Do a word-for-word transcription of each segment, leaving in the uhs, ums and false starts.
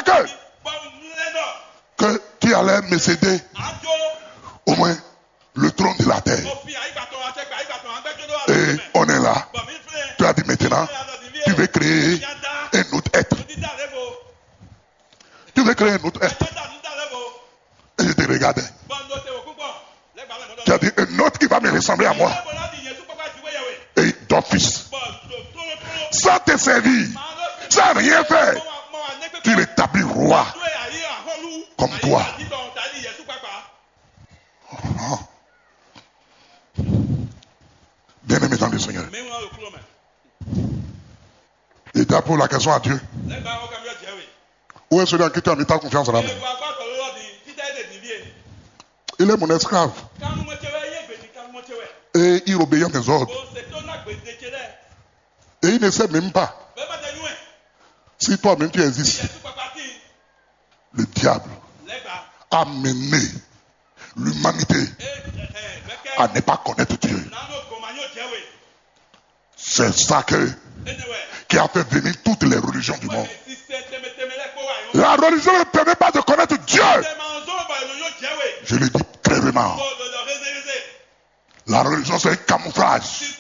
que, que tu allais me céder au moins le trône de la terre. Et on est là. Tu as dit maintenant, tu veux créer un autre être. Tu veux créer un autre être. Et je te regardais. Tu as dit un autre qui va me ressembler à moi. Et d'office, sans te servir, sans rien faire, tu l'établis roi comme toi. Oh. Bien-aimé dans le Seigneur. Et tu as posé la question à Dieu. Où est celui en qui tu as mis ta confiance là? Il est mon esclave. Et il obéit à mes ordres. Et il ne sait même pas si toi-même tu existes. Le diable a mené l'humanité à ne pas connaître Dieu. C'est ça que, qui a fait venir toutes les religions du monde. La religion ne permet pas de connaître Dieu. Je le dis clairement. La religion, c'est un camouflage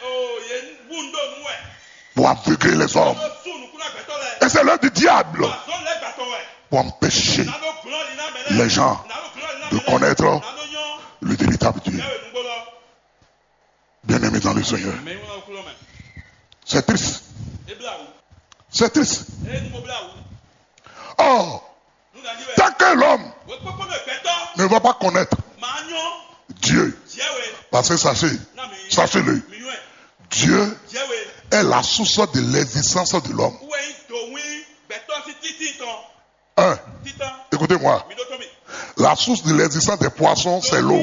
pour aveugler les hommes. Et c'est l'œuvre du diable pour empêcher les gens de connaître le véritable Dieu. Bien-aimé dans le Seigneur. C'est triste. C'est triste. Or, tant que l'homme ne va pas connaître Dieu, parce que sachez, sachez-le, Dieu est la source de l'existence de l'homme. Un, écoutez-moi, la source de l'existence des poissons, c'est l'eau.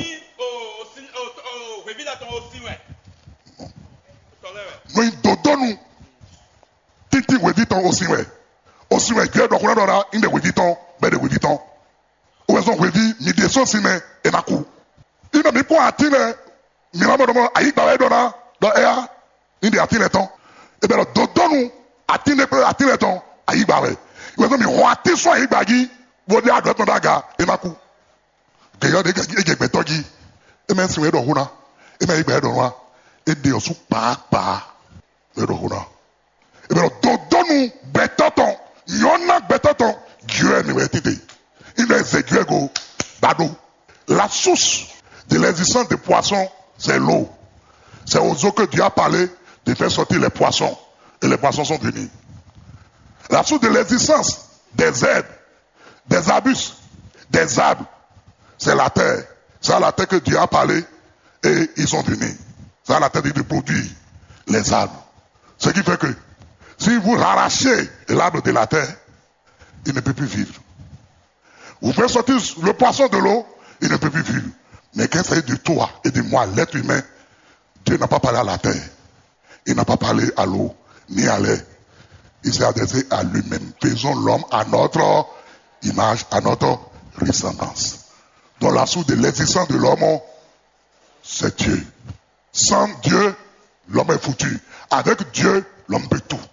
Nous donnons titi weviton aussi ouais. Aussi ouais, Dieu doit connaître là, il est weviton, ben de weviton. Où est-ce qu'on wevi, mi descend si mais et na coup. Il ne me pas attirer, mi na mo ayi ba dona, do ea, il de attirer ton. Et ben donnons attirer peu attirer ton ayi ba ouais. Où est-ce mi hoati so ayi ba gi, wo de adot no daga et na coup. Que yo de gi e gbe togi. E men si we do huna. E men igbe do wa. Et de osu pa pa. Et bien, donne-nous bêtoton. Yonna bêtoton. Dieu est négatif. Il est éguego. Badou. La source de l'existence des poissons, c'est l'eau. C'est aux eaux que Dieu a parlé de faire sortir les poissons. Et les poissons sont venus. La source de l'existence des herbes, des arbustes, des arbres, c'est la terre. C'est à la terre que Dieu a parlé et ils sont venus. C'est à la terre de produire les arbres. Ce qui fait que, si vous arrachez l'arbre de la terre, il ne peut plus vivre. Vous faites sortir le poisson de l'eau, il ne peut plus vivre. Mais qu'est-ce que c'est de toi et de moi, l'être humain? Dieu n'a pas parlé à la terre. Il n'a pas parlé à l'eau, ni à l'air. Il s'est adressé à lui-même. Faisons l'homme à notre image, à notre ressemblance. Donc la source de l'existence de l'homme, c'est Dieu. Sans Dieu, l'homme est foutu. Avec Dieu, l'homme peut tout.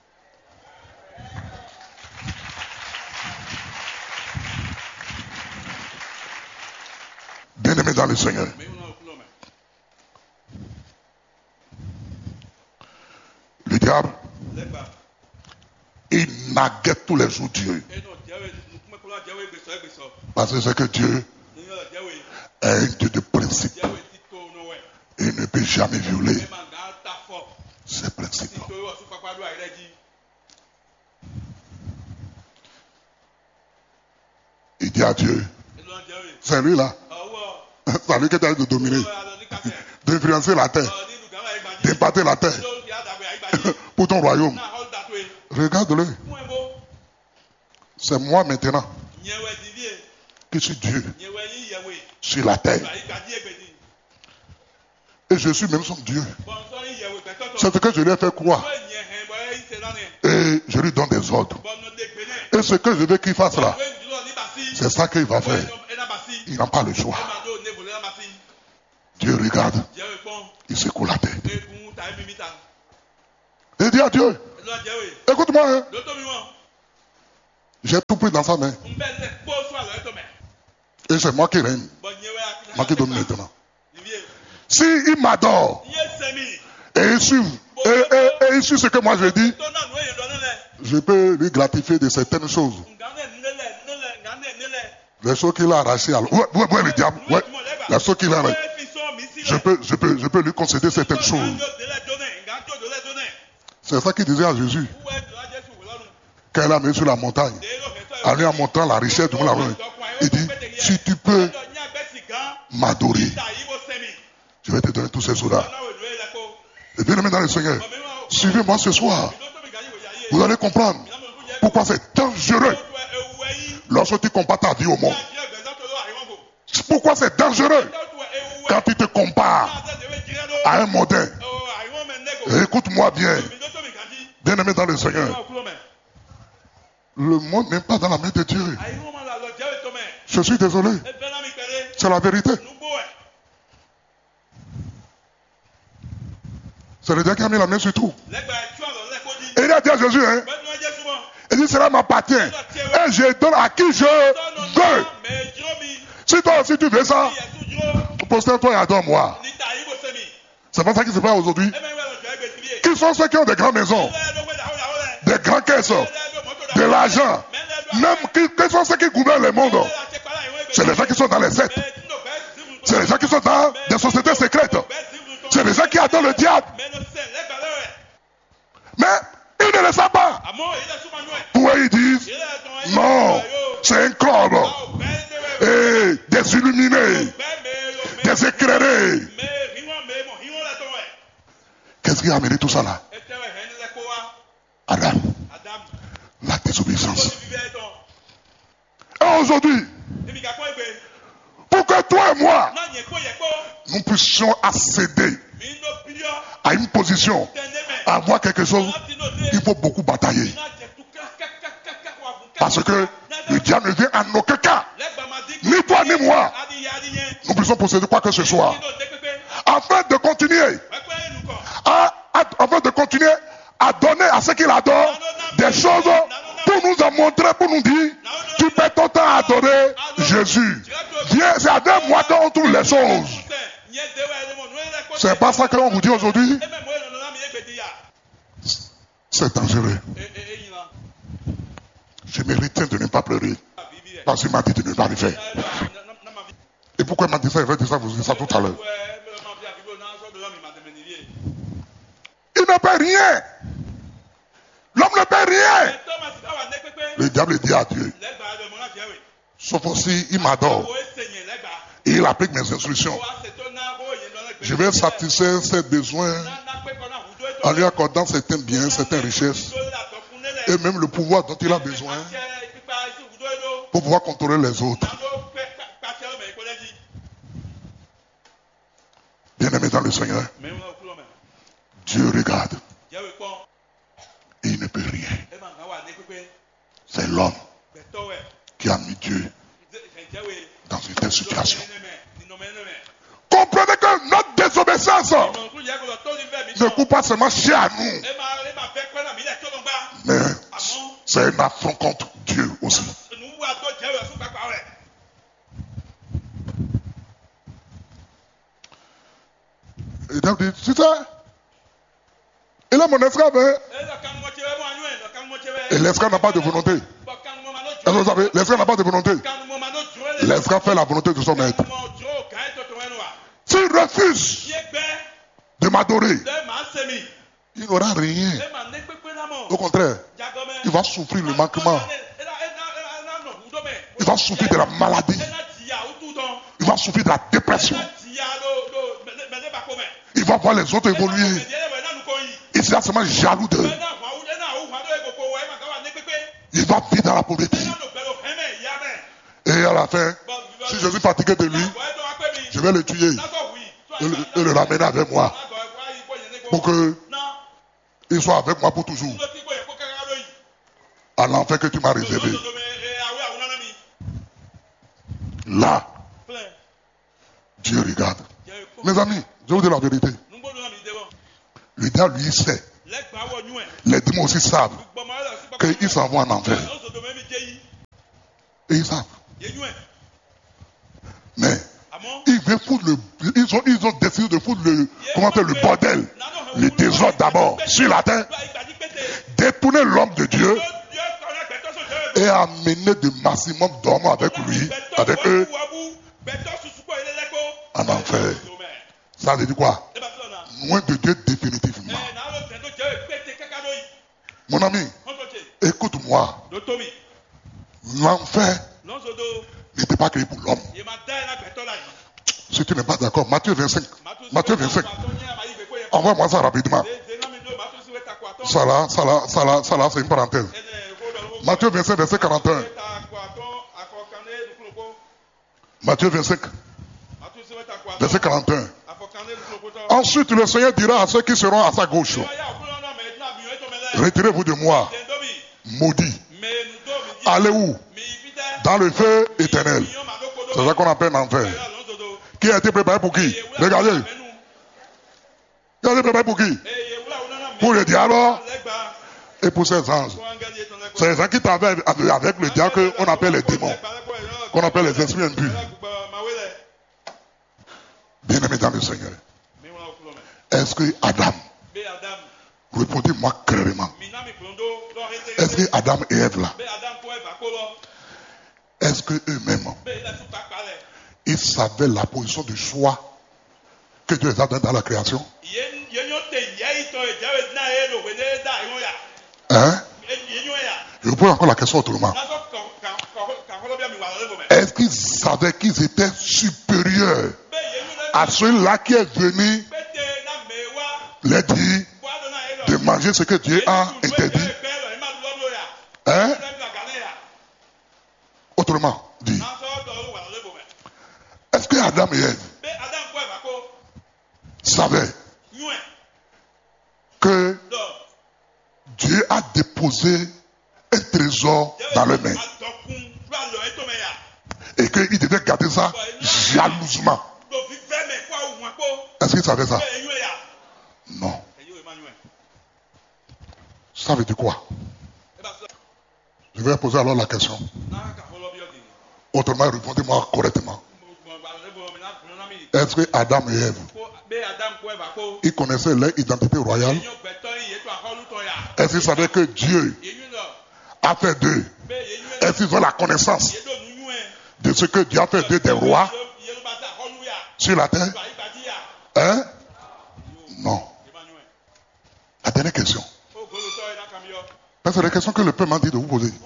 Bien-aimé dans le Seigneur. Le diable, il naguait tous les jours Dieu. Parce que c'est que Dieu est un Dieu de principe. Il ne peut jamais violer ces principes. Il dit à Dieu, c'est lui là, c'est lui qui t'a dit de dominer, d'influencer la terre, d'imparter la terre pour ton royaume. Regarde-le. C'est moi maintenant qui suis Dieu sur la terre. Et je suis même son Dieu. C'est ce que je lui ai fait croire. Et je lui donne des ordres. Et ce que je veux qu'il fasse là, c'est ça qu'il va faire. Il n'a pas le choix. Dieu regarde. Il secoue la tête. Il dit à Dieu, écoute-moi, hein. J'ai tout pris dans sa main. Et c'est moi qui règne. Moi qui donne maintenant. Si il m'adore et il suit, et, et, et il suit ce que moi je dis, je peux lui gratifier de certaines choses. Les choses qu'il a arrachées. Ouais, ouais, ouais, le diable. Ouais. Les choses qu'il a arrachées. Je peux, je peux, je peux lui concéder certaines choses. C'est ça qu'il disait à Jésus. Quand il a mis sur la montagne, en lui en montrant la richesse du monde, il dit, si tu peux m'adorer, je vais te donner tous ces choses-là. Et bien aimé dans le Seigneur, suivez-moi ce soir. Vous allez comprendre pourquoi c'est dangereux lorsque tu compares ta vie au monde. Pourquoi c'est dangereux quand tu te compares à un mondain. Écoute-moi bien. Bien aimé dans le Seigneur. Le monde n'est pas dans la main de Dieu. Je suis désolé. C'est la vérité. C'est le Dieu qui a mis la main sur tout. Et il a dit à Jésus, hein, il dit, cela m'appartient. Et je donne à qui je veux. Si toi aussi tu veux ça, postère-toi et adore-moi. C'est pas ça qui se passe aujourd'hui. Qui sont ceux qui ont des grandes maisons, des grands caisses, de l'argent, même qui, qui sont ceux qui gouvernent le monde? C'est les gens qui sont dans les sectes. C'est les gens qui sont dans des sociétés secrètes. C'est les gens qui adorent le diable. Mais ils ne le savent pas. Pour eux, ils disent, non, c'est un club. Et des illuminés, des éclairés. Qu'est-ce qui a amené tout ça là? Adam. La désobéissance. Et aujourd'hui, pour que toi et moi, nous puissions accéder à une position, à avoir quelque chose, il faut beaucoup batailler. Parce que le diable ne vient en aucun cas, ni toi ni moi, nous puissions posséder quoi que ce soit, afin de continuer, à, à, afin de continuer à donner à ceux qui l'adorent des choses pour nous en montrer, pour nous dire, tu peux ton temps adorer Jésus. Viens, c'est avec moi qu'on trouve les choses. C'est pas ça que l'on vous dit aujourd'hui. C'est dangereux. Je me retiens de ne pas pleurer. Parce qu'il m'a dit de ne pas le faire. Et pourquoi il m'a dit ça? Il va dire ça, vous dites ça tout à l'heure. Il ne peut rien. L'homme ne peut rien. Le diable dit à Dieu. Sauf aussi, il m'adore. Et il applique mes instructions. Je vais satisfaire ses besoins en lui accordant certains biens, certaines richesses. Et même le pouvoir dont il a besoin pour pouvoir contrôler les autres. Bien-aimé dans le Seigneur, Dieu regarde et il ne peut rien. C'est l'homme qui a mis Dieu dans une telle situation. Comprenez que notre désobéissance ne coupe pas seulement chez nous, mais c'est un affront contre Dieu aussi. Et donc, c'est ça. Et là, mon esclave, hein? Et l'esclave n'a pas de volonté. Est-ce que vous savez, l'esclave n'a pas de volonté. L'esclave fait la volonté de son maître. S'il refuse de m'adorer, il n'aura rien. Au contraire, il va souffrir le manquement. Il va souffrir de la maladie. Il va souffrir de la dépression. Il va voir les autres évoluer. Il sera seulement jaloux d'eux. Il va vivre dans la pauvreté. Et à la fin, si je suis fatigué de lui, je vais le tuer et le, et le ramener avec moi pour qu'il soit avec moi pour toujours. À l'enfer que tu m'as réservé. Là, Dieu regarde. Mes amis, je vous dis la vérité. Le diable, lui, sait. Les démons aussi savent qu'ils s'en vont en enfer. Et ils savent. Mais ils veulent foutre le, ils ont, ils ont décidé de foutre le, comment dire, le bordel, le désordre d'abord sur la terre, détourner l'homme de Dieu et amener de maximum d'hommes avec lui, avec eux, en enfer. Ça veut dire quoi? Loin de Dieu définitivement. Mon ami, écoute-moi. L'enfer n'était pas créé pour l'homme. Si tu n'es pas d'accord, Matthieu vingt-cinq. Matthieu vingt-cinq. Envoie-moi ça rapidement. Ça là, ça là, ça là, ça là, c'est une parenthèse. Matthieu vingt-cinq, verset quarante et un. Matthieu vingt-cinq, verset quarante et un. Ensuite, le Seigneur dira à ceux qui seront à sa gauche: retirez-vous de moi, maudits. Allez où? Dans le feu éternel. C'est ça qu'on appelle l'enfer. Qui a été préparé pour qui? Regardez. Qui a été préparé pour qui? Pour le diable et pour ses anges. C'est les gens qui travaillent avec le diable qu'on appelle les démons, qu'on appelle les esprits impurs. Bien-aimés dans le Seigneur, est-ce que Adam, répondez-moi clairement, est-ce que Adam et Ève là, est-ce que eux-mêmes, ils savaient la position de choix que Dieu les a donnée dans la création? Hein? Je vous pose encore la question autrement. Est-ce qu'ils savaient qu'ils étaient supérieurs à ceux-là qui est venu les dire de manger ce que Dieu a interdit? Hein? Autrement dit, est-ce que Adam et Ève savaient que Dieu a déposé un trésor dans leurs mains et qu'ils devaient garder ça jalousement? Est-ce qu'ils savaient ça? Non. Ça veut dire quoi? Je vais poser alors la question. Autrement, répondez-moi correctement. Est-ce que Adam et Ève, ils connaissaient leur identité royale? Est-ce qu'ils savaient que Dieu a fait d'eux? Est-ce qu'ils ont la connaissance de ce que Dieu a fait d'eux des rois sur la terre? Hein? Non. La dernière question. C'est la question que le peuple m'a dit de vous poser.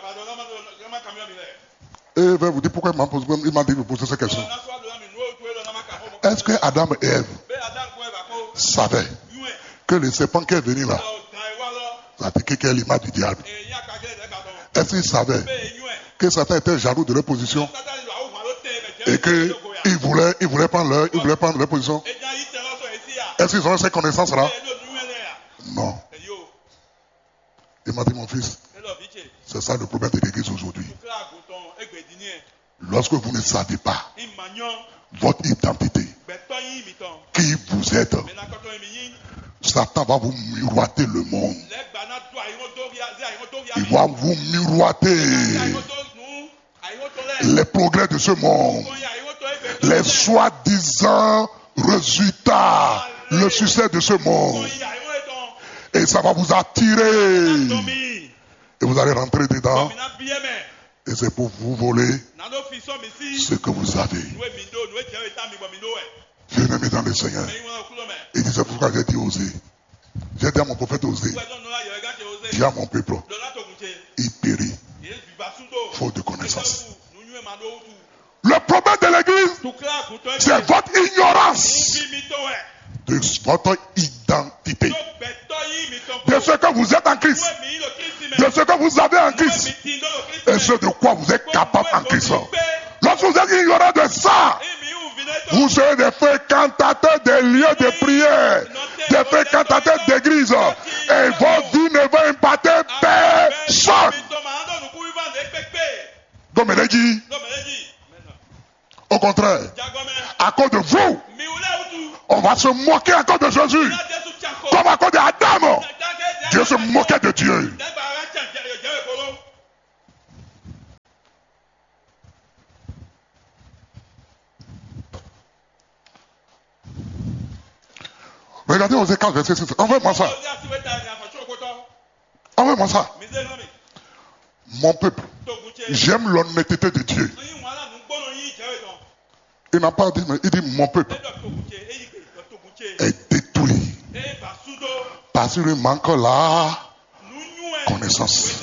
Et il va vous dire pourquoi il m'a dit de vous poser cette question. Est-ce que Adam et Ève savaient que le serpent qui est venu là, ça piqué qui est l'image du diable? Est-ce qu'ils savaient que Satan était jaloux de leur position et qu'il voulait, il voulait prendre leur, il voulait prendre leur position? Est-ce qu'ils ont ces connaissances-là? Non. Il m'a dit, mon fils, c'est ça le problème de l'église aujourd'hui. Lorsque vous ne savez pas votre identité, qui vous êtes, Satan va vous miroiter le monde. Il va vous miroiter les progrès de ce monde, les soi-disant résultats, le succès de ce monde. Et ça va vous attirer. Et vous allez rentrer dedans. Et c'est pour vous voler ce que vous avez. Bien-aimé dans le Seigneur. Il dit, c'est pourquoi j'ai dit oser. J'ai dit à mon prophète oser. Dis à mon peuple, il périt faute de connaissance. Le problème de l'église, c'est votre ignorance de votre identité, de ce que vous êtes en Christ, de ce que vous avez en Christ et ce de quoi vous êtes capable en Christ. Lorsque vous êtes ignorant de ça, vous serez des fréquentateurs des lieux de prière, des fréquentateurs d'église, et votre vie ne va impacter personne. Comme elle a dit, au contraire, à cause de vous, on va se moquer à cause de Jésus, comme à cause d'Adam. Dieu se moquait de Dieu. Regardez Osée quatre, verset six. Envoie-moi ça. Envoie-moi ça. Mon peuple, j'aime l'honnêteté de Dieu. Il n'a pas dit, mais il dit mon peuple est détruit parce qu'il manque la connaissance.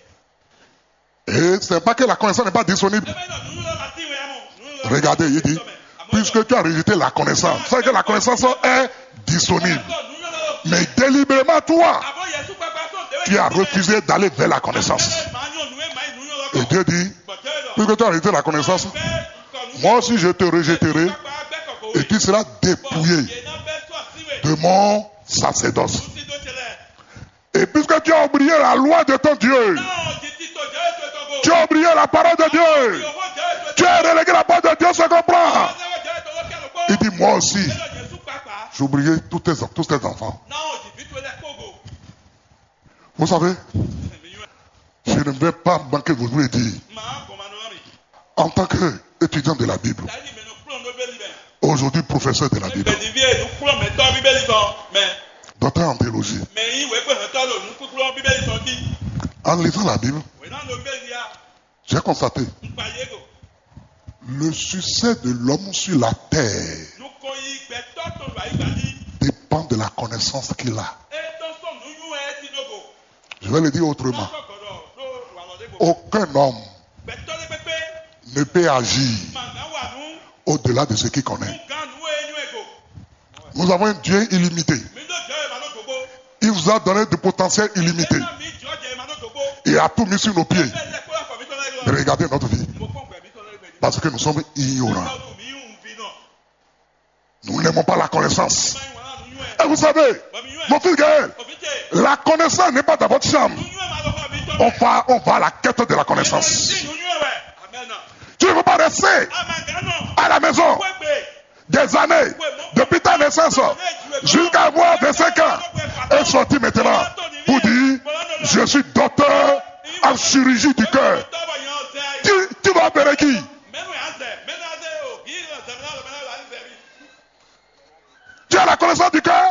Et ce n'est pas que la connaissance n'est pas disponible. Regardez, il dit, puisque tu as rejeté la connaissance, c'est que la connaissance est disponible. Mais délibérément, toi, tu as refusé d'aller vers la connaissance. Et Dieu dit, puisque tu as rejeté la connaissance, moi aussi je te rejetterai et tu seras dépouillé de mon sacerdoce. Et puisque tu as oublié la loi de ton Dieu, tu as oublié la parole de Dieu, tu as relégué la parole de Dieu, se comprend. Il dit, moi aussi, j'ai oublié tous tes, tous tes enfants. Vous savez, je ne vais pas manquer de vous le dire. En tant qu'étudiant de la Bible, aujourd'hui professeur de la Bible, docteur en théologie, en lisant la Bible, j'ai constaté le succès de l'homme sur la terre dépend de la connaissance qu'il a. Je vais le dire autrement. Aucun homme ne peut agir au-delà de ce qu'il connaît. Nous avons un Dieu illimité. Il vous a donné du potentiel illimité. Il a tout mis sur nos pieds. Mais regardez notre vie. Parce que nous sommes ignorants. Nous n'aimons pas la connaissance. Et vous savez, mon fils Gaël, la connaissance n'est pas dans votre chambre. On va, on va à la quête de la connaissance. Tu ne peux pas rester à la maison des années, depuis ta naissance, jusqu'à avoir vingt-cinq ans, et sortir maintenant pour dire, je suis docteur en chirurgie du cœur. Tu, tu vas appeler qui? Tu as la connaissance du cœur?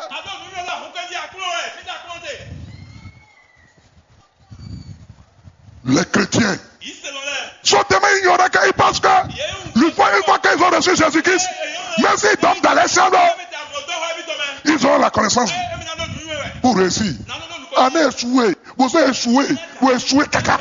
Les chrétiens sont tellement ignorants qu'ils pensent que une fois, une fois qu'ils ont reçu Jésus-Christ, même s'ils dorment dans les chambres, ils ont la connaissance pour réussir. On est échoué. Vous êtes échoué. Vous échouez caca.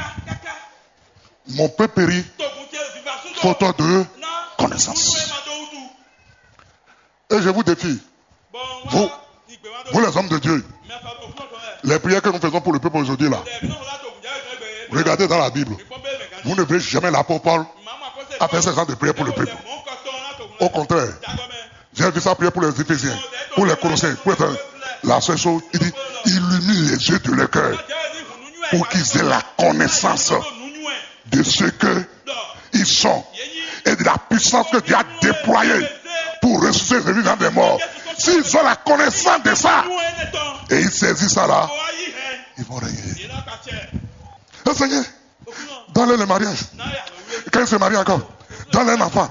Mon peuple périt faute de connaissance. Et je vous défie, vous, vous les hommes de Dieu, les prières que nous faisons pour le peuple aujourd'hui là, regardez dans la Bible, vous ne verrez jamais l'apôtre Paul à faire ce genre de prières pour le peuple. Au contraire, j'ai vu ça prier pour les Éphésiens, pour les Colossiens, pour les... La seule chose, il dit, illumine les yeux de leur cœur pour qu'ils aient la connaissance de ce qu'ils sont et de la puissance que Dieu a déployée pour ressusciter les vivants des morts. S'ils ont la connaissance de ça et ils saisissent ça là, ils vont régner. Le Seigneur, dans le mariage, quand ils se marient encore, dans un enfant,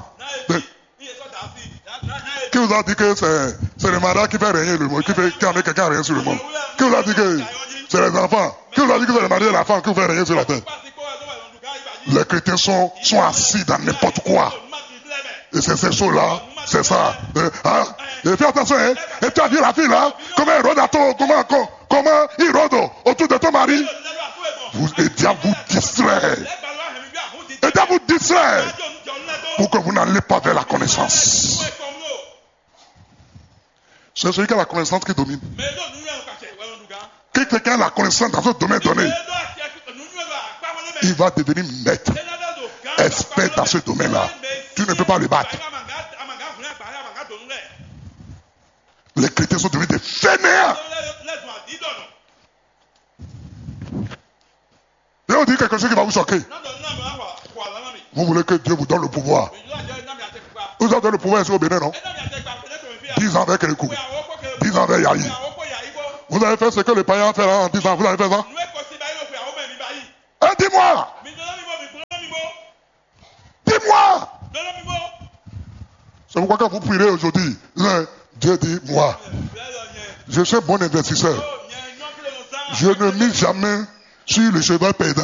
qui vous a dit que c'est, c'est le mariage qui fait régner le monde, qui fait qui amène quelqu'un à régner sur le monde? Qui vous a dit que c'est les enfants? Qui vous a dit que c'est le mariage de l'enfant qui vous fait régner sur la terre? Les chrétiens sont, sont assis dans n'importe quoi. Et c'est ces choses-là, c'est ça. Euh, hein? Et fais attention, hein? Et tu as vu la fille là? Comment elle rôde à ton, comment, comment, comment il rôde autour de ton mari? Vous, et Dieu vous distrait. Et Dieu vous distrait. Pour que vous n'allez pas vers la connaissance. C'est celui qui a la connaissance qui domine. Quand quelqu'un a la connaissance dans un domaine donné, il va devenir maître, expert dans ce domaine-là. Tu ne peux pas le battre. Les chrétiens sont devenus des fainéants. Et on dit quelque chose qui va vous choquer. Vous voulez que Dieu vous donne le pouvoir. Vous avez donné le pouvoir ici au Bénin, non? dix ans avec les coups. dix ans avec Yahi. Vous avez fait ce que les païens font en dix ans. Vous avez fait ça? Eh, dis-moi! Dis-moi! C'est pourquoi quand vous prierez aujourd'hui, Dieu dit moi. Je suis un bon investisseur. Je ne mise jamais sur le cheval perdant.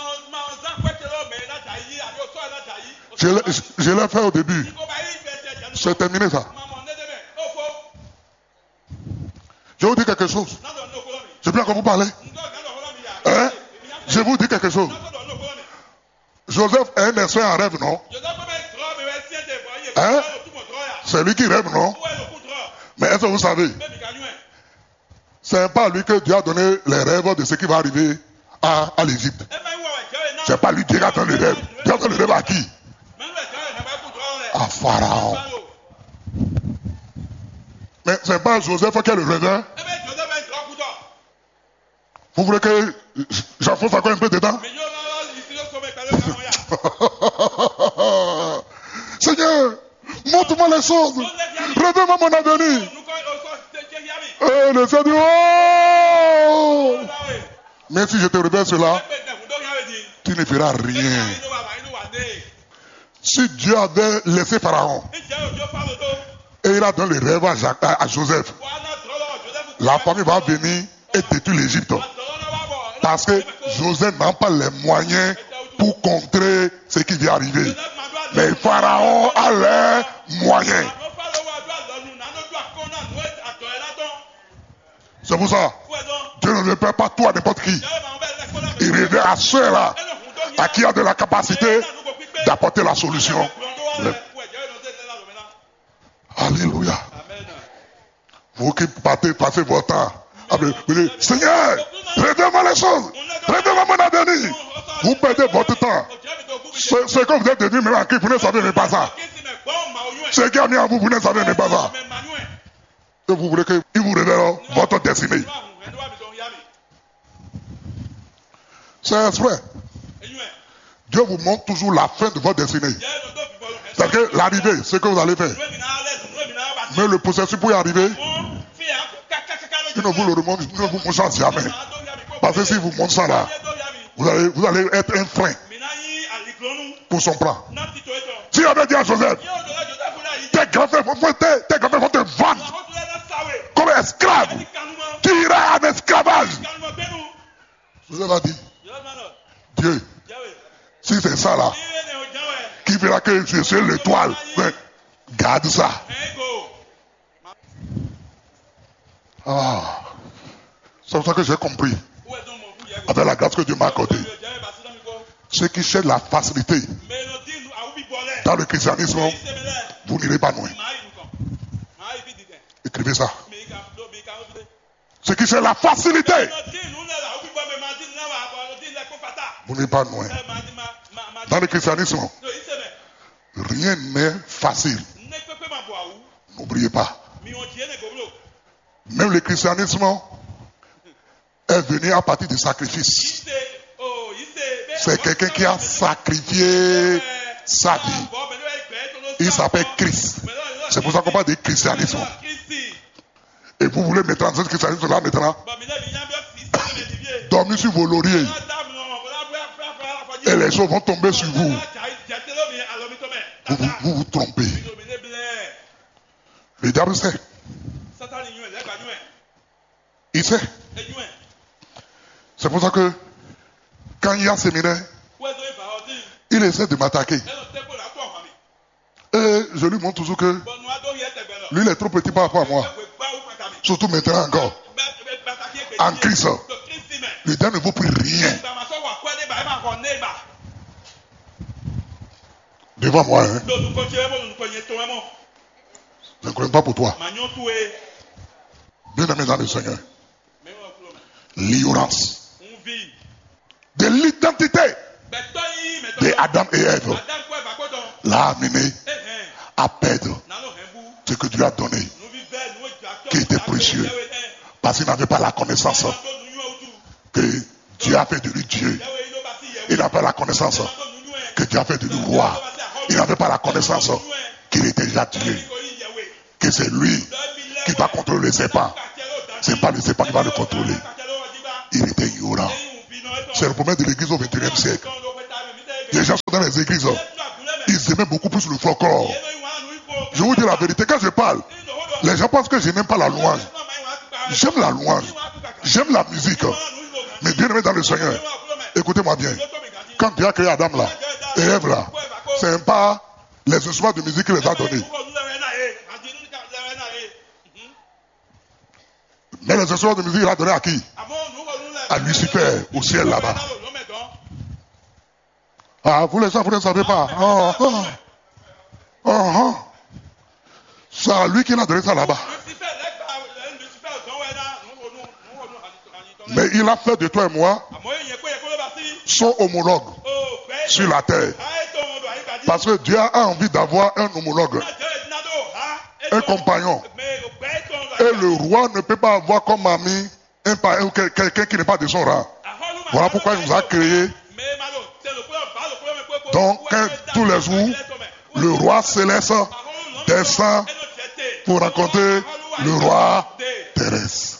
Je l'ai, je l'ai fait au début. C'est terminé ça. Je vous dis quelque chose. Je veux bien que vous parlez. Hein? Je vous dis quelque chose. Joseph est un esprit en rêve, non? Hein? C'est lui qui rêve, non? Mais est-ce que vous savez? C'est pas lui que Dieu a donné les rêves de ce qui va arriver à, à l'Égypte. C'est pas lui qui a donné les rêves. Dieu a donné les rêves à qui? À Pharaon. Mais c'est pas Joseph qui a le rêve. Vous voulez que j'enfonce encore un peu dedans? Seigneur, montre-moi les choses. Révèle-moi mon avenir. Et le Seigneur dit, oh! Mais si je te révèle cela, tu ne feras rien. Si Dieu avait laissé Pharaon et il a donné les rêves à, Jacques, à, à Joseph, la famille va venir et détruire l'Égypte. Parce que Joseph n'a pas les moyens pour contrer ce qui vient arriver. Mais Pharaon a les moyens. C'est pour ça, Dieu ne révèle pas tout à n'importe qui. Il révèle à ceux-là à qui a de la capacité d'apporter la solution. Le... Alléluia. Vous qui partez, passez votre temps. Vous dites, Seigneur, révèle-moi les choses. Révèle-moi mon avenir. Vous perdez votre temps. Ce, ce que vous êtes devenu maintenant, qui vous ne savez même pas ça. Ce qui a mis en vous, vous ne savez même pas ça. Et vous voulez qu'il vous révèle votre destinée. C'est exprès. Dieu vous montre toujours la fin de votre destinée. C'est-à-dire que l'arrivée, ce que vous allez faire. Mais le processus pour y arriver, il ne vous le remonte, il ne vous montre jamais. Parce que si vous montrez ça là, vous allez, vous allez être un frein pour son plan. Si on avait dit à Joseph, tes grands-pères vont te vendre comme esclave. Tu iras en esclavage. Joseph a dit, Dieu, si c'est ça là, qui verra que je suis l'étoile, garde ça. Ah, c'est pour ça que j'ai compris, avec la grâce que Dieu m'a accordée, ceux qui cherchent la facilité dans le christianisme, vous n'irez pas loin. Écrivez ça. Ceux qui cherchent la facilité, vous n'irez pas loin. Dans le christianisme, rien n'est facile. N'oubliez pas. Même le christianisme est venu à partir du sacrifice. C'est quelqu'un qui a sacrifié sa vie. Il s'appelle Christ. C'est pour ça qu'on parle de christianisme. Et vous voulez mettre en ce christianisme là maintenant, dormir sur vos lauriers. Et les choses vont tomber sur vous. Vous vous, vous, vous trompez. Le diable sait. Il sait. C'est pour ça que quand il y a un séminaire, il essaie de m'attaquer. Et je lui montre toujours que lui il est trop petit par rapport à moi. Surtout maintenant encore. En Christ. Le diable ne vaut plus rien. Devant moi, hein. Je ne connais pas pour toi. Bien aimé dans le Seigneur. L'ignorance de l'identité de Adam et Ève l'a amené à perdre ce que Dieu a donné, qui était précieux, parce qu'il n'avait pas la connaissance que Dieu a fait de lui Dieu. Il n'avait pas la connaissance que Dieu a fait de lui roi. Il n'avait pas la connaissance qu'il était déjà Dieu, que c'est lui qui va contrôler le serpent. Ce n'est pas le serpent qui va le contrôler. Il était ignorant. C'est le problème de l'église au vingt et unième siècle. Les gens sont dans les églises, ils aimaient beaucoup plus le folklore. Je vous dis la vérité, quand je parle, les gens pensent que je n'aime pas la louange. J'aime la louange. J'aime la musique. Mais bien aimé dans le Seigneur, écoutez-moi bien. Quand Dieu a créé Adam là, et Ève là, c'est pas les instruments de musique qu'il les a donnés. Mais les instruments de musique, il a donné à qui? À Lucifer, au ciel là-bas. Ah, vous les gens, vous ne savez pas. Oh, oh. Oh, oh. C'est à lui qui a donné ça là-bas. Mais il a fait de toi et moi son homologue sur la terre. Parce que Dieu a envie d'avoir un homologue, un compagnon. Et le roi ne peut pas avoir comme ami un parent ou quelqu'un qui n'est pas de son rang. Voilà pourquoi il nous a créés. Donc, tous les jours, le roi céleste descend pour rencontrer le roi terrestre.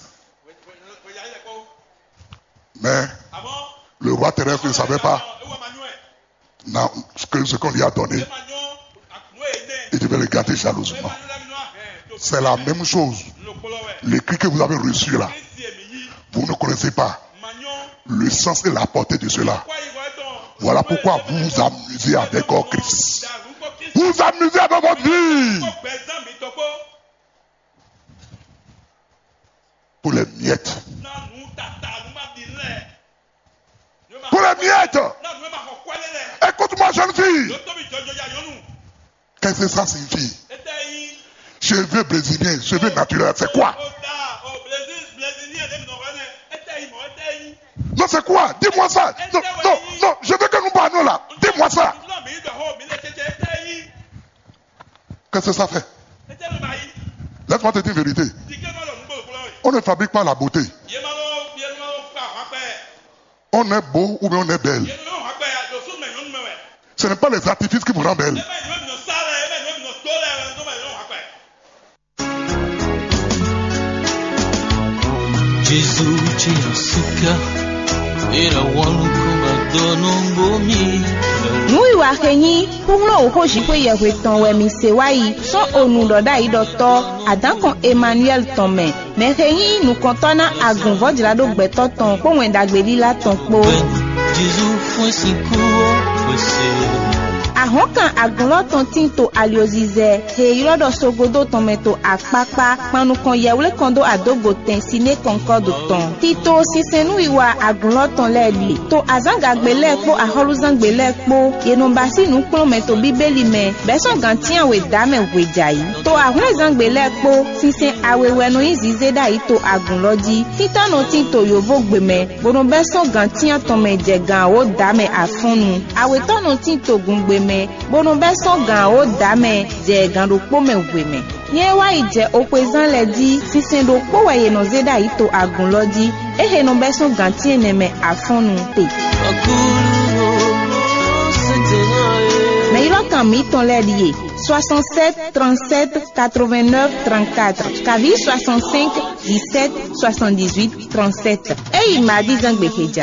Mais le roi terrestre ne savait pas non, ce qu'on lui a donné. Il devait le garder jalousement. C'est la même chose. L'écrit que vous avez reçu là, vous ne connaissez pas le sens et la portée de cela. Voilà pourquoi vous vous amusez avec Christ. Vous vous amusez avec votre vie. Pour les miettes. Pour les miettes. Écoute-moi, jeune fille. Qu'est-ce que ça signifie? Cheveux brésiliens, cheveux naturels, c'est quoi? Non, c'est quoi? Dis-moi ça. Non, non, non, je veux que nous parlions là. Dis-moi ça. Qu'est-ce que ça fait? Laisse-moi te dire une vérité. On ne fabrique pas la beauté. On est beau ou bien on est belle. Ce n'est pas les artifices qui vous rendent belle. Nui wa kenyi punglo uko jikwe yewe ton we misewai so onu doda idoto adanko Emmanuel Tome me kenyi nu kontona agun vodila do gbeto ton po wen dagbeli la ton po Jesus foi cinco você Ahokan agunlo ton tinto aliozize he irodo sogodo tometo akpakpa panukon yewle kondo adogo ten sine konkodo ton tito sisenu iwa agunlo ton leli to azangagbele po aholuzangbele po yenumbasi nu prometo bibeli me beson gantian we dame we jayi to ahunzangbele po sisen awewe no izize dai to agunloji titano tinto yovo gbeme bono beson gantian tome jegan o dame afunu awetono tinto gungbeme bono beson gan o dame jegan do pome gbeme nye wa ije opezan ledi sisen do po weye no zeda ito agunloji ehe no beson gantian neme afunu te mais il entend mi ton l'ailier soixante-sept trente-sept quatre-vingt-neuf trente-quatre Kavi soixante-cinq dix-sept soixante-dix-huit trente-sept et il m'a dit Zangbekeja